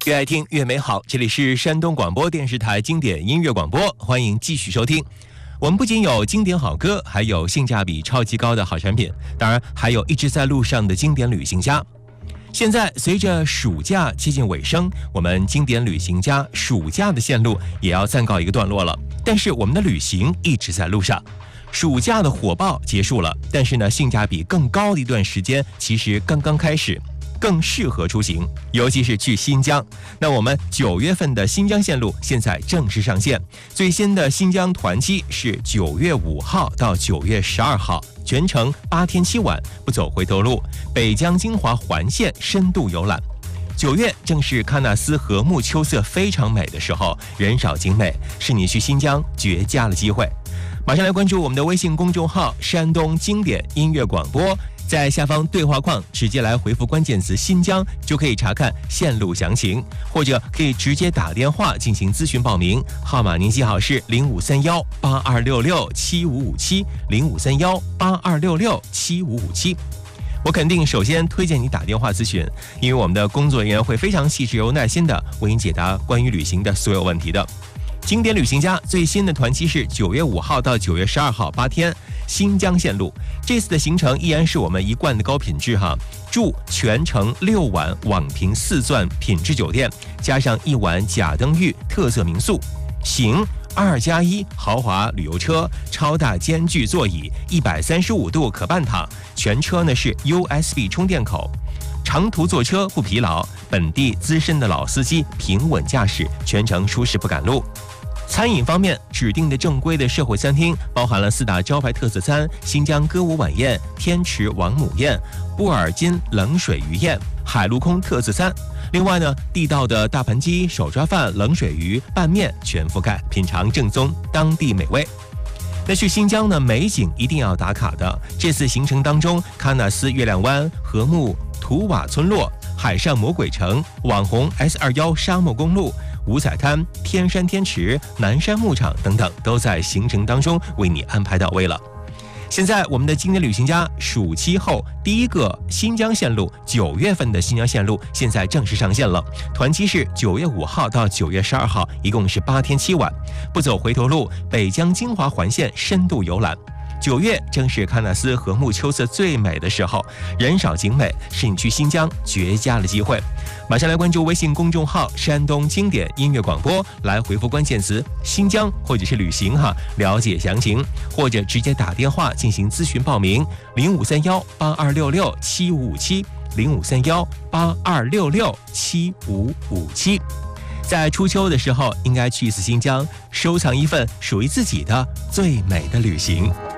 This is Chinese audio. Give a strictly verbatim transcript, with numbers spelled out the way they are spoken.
越爱听越美好，这里是山东广播电视台经典音乐广播，欢迎继续收听。我们不仅有经典好歌，还有性价比超级高的好产品，当然还有一直在路上的经典旅行家。现在随着暑假接近尾声，我们经典旅行家暑假的线路也要暂告一个段落了，但是我们的旅行一直在路上。暑假的火爆结束了，但是呢，性价比更高的一段时间其实刚刚开始，更适合出行，尤其是去新疆。那我们九月份的新疆线路现在正式上线，最新的新疆团期是九月五号到九月十二号，全程八天七晚，不走回头路，北疆金华环线深度游览。九月正是喀纳斯和睦秋色非常美的时候，人少景美，是你去新疆绝佳的机会。马上来关注我们的微信公众号山东经典音乐广播，在下方对话框直接来回复关键词新疆，就可以查看线路详情，或者可以直接打电话进行咨询报名，号码您记好是零五三幺八二六六七五五七零五三幺八二六六七五五七。我肯定首先推荐你打电话咨询，因为我们的工作人员会非常细致又耐心的为您解答关于旅行的所有问题的。经典旅行家最新的团期是九月五号到九月十二号，八天新疆线路。这次的行程依然是我们一贯的高品质哈，住全程六晚网评四钻品质酒店，加上一晚甲登峪特色民宿。行二加一豪华旅游车，超大间距座椅，一百三十五度可半躺，全车呢是 U S B 充电口。长途坐车不疲劳，本地资深的老司机平稳驾驶，全程舒适不赶路。餐饮方面，指定的正规的社会餐厅包含了四大招牌特色餐：新疆歌舞晚宴、天池王母宴、布尔津冷水鱼宴、海陆空特色餐。另外呢，地道的大盘鸡、手抓饭、冷水鱼、拌面全覆盖，品尝正宗当地美味。那去新疆呢，美景一定要打卡的。这次行程当中，喀纳斯月亮湾、和睦图瓦村落、海上魔鬼城、网红 S 二十一 沙漠公路、五彩滩、天山天池、南山牧场等等，都在行程当中为你安排到位了。现在我们的经典旅行家暑期后第一个新疆线路，九月份的新疆线路现在正式上线了，团期是九月五号到九月十二号，一共是八天七晚，不走回头路，北疆金华环线深度游览。九月正是喀纳斯和睦秋色最美的时候，人少景美，是你去新疆绝佳的机会。马上来关注微信公众号山东经典音乐广播，来回复关键词新疆或者是旅行哈，了解详情，或者直接打电话进行咨询报名，零五三幺八二六六七五五七零五三幺八二六六七五五七。在初秋的时候，应该去一次新疆，收藏一份属于自己的最美的旅行。